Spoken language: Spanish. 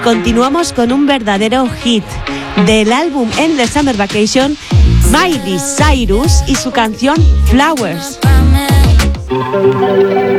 continuamos con un verdadero hit del álbum Endless Summer Vacation, Miley Cyrus y su canción Flowers.